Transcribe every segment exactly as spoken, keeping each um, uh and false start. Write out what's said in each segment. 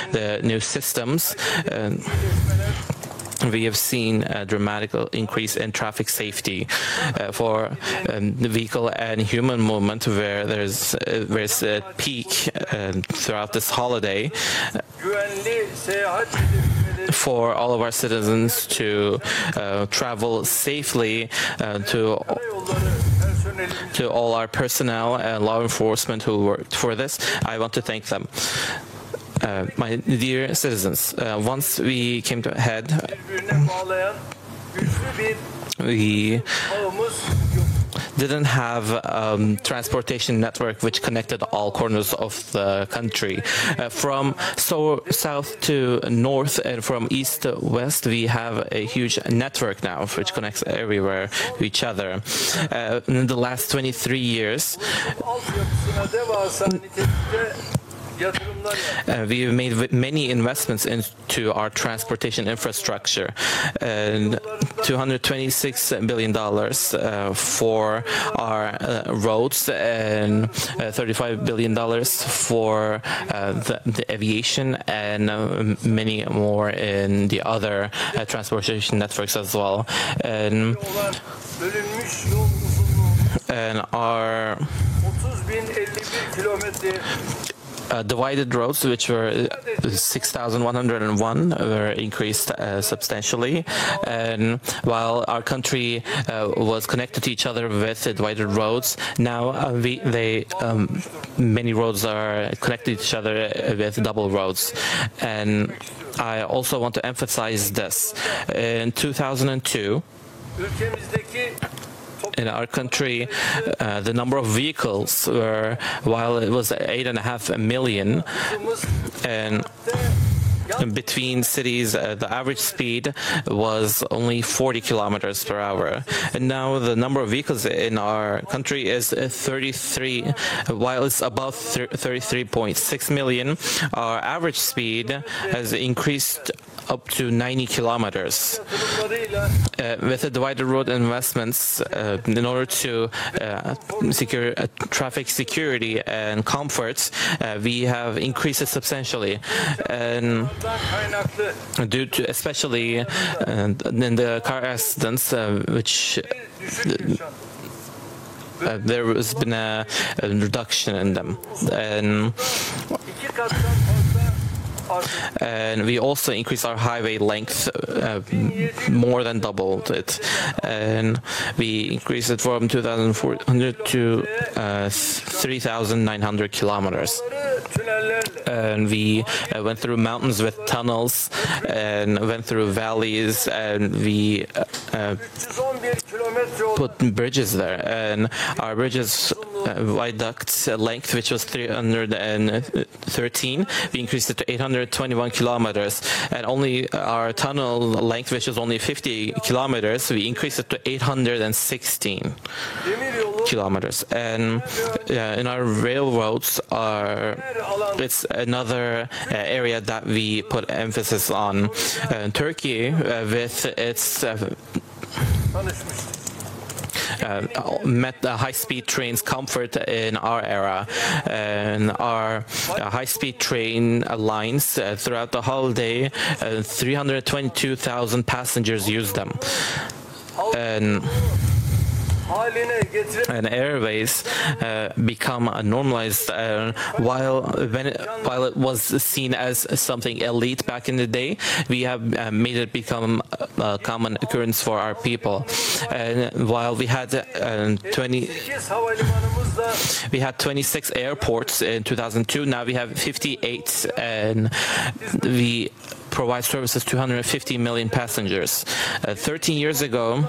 the new systems, uh, we have seen a dramatic increase in traffic safety uh, for um, the vehicle and human movement, where there's uh, there's a peak uh, throughout this holiday for all of our citizens to uh, travel safely uh, to to all our personnel and law enforcement who worked for this. I want to thank them. Uh, my dear citizens, uh, once we came to a head, we didn't have a um, transportation network which connected all corners of the country. Uh, from so south to north and from east to west, we have a huge network now which connects everywhere to each other. Uh, in the last twenty-three years, Uh, we have made many investments into our transportation infrastructure, and two hundred twenty-six billion dollars uh, for our uh, roads, and uh, thirty-five billion dollars for uh, the, the aviation, and uh, many more in the other uh, transportation networks as well. And, and our Uh, divided roads, which were six thousand one hundred one, were increased uh, substantially, and while our country uh, was connected to each other with divided roads, now uh, we, they um, many roads are connected to each other with double roads. And I also want to emphasize this. In two thousand two, in our country, uh, the number of vehicles were, while it was eight and a half million, and between cities, uh, the average speed was only forty kilometers per hour. And now the number of vehicles in our country is thirty-three, while it's above thirty-three point six million, our average speed has increased up to ninety kilometers. Uh, with the divided road investments, uh, in order to uh, secure uh, traffic security and comfort, uh, we have increased it substantially. And due to especially uh, in the car accidents, uh, which uh, there has been a, a reduction in them. And And we also increased our highway length, uh, more than doubled it. And we increased it from two thousand four hundred to uh, three thousand nine hundred kilometers. And we uh, went through mountains with tunnels, and went through valleys, and we uh, put bridges there. And our bridges uh, viaduct length, which was three hundred thirteen, we increased it to eight hundred twenty-one kilometers, and only our tunnel length, which is only fifty kilometers, we increased it to eight hundred sixteen kilometers. And uh, in our railroads, are it's another uh, area that we put emphasis on. Uh, Turkey, uh, with its uh, Uh, met the high-speed trains comfort in our era, and our uh, high-speed train lines uh, throughout the holiday, uh, three hundred twenty-two thousand passengers used them. And and airways uh, become uh, normalized, uh, while when it, while it was seen as something elite back in the day, we have uh, made it become a common occurrence for our people. And while we had uh, twenty we had twenty-six airports in two thousand two, now we have fifty-eight, and we provide services to two hundred fifty million passengers. Uh, thirteen years ago,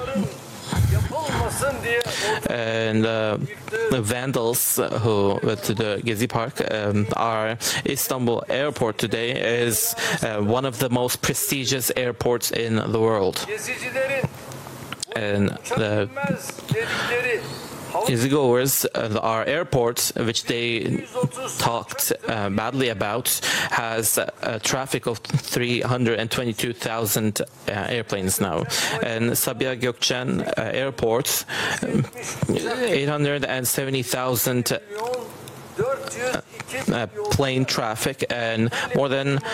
and uh, the vandals who went to the Gezi Park, um, our Istanbul airport today is uh, one of the most prestigious airports in the world. And the Gezigoers, uh, our airport, which they talked uh, badly about, has a traffic of three hundred twenty-two thousand uh, airplanes now. And Sabiha Gökçen uh, Airport, eight hundred seventy thousand uh, uh, plane traffic, and more than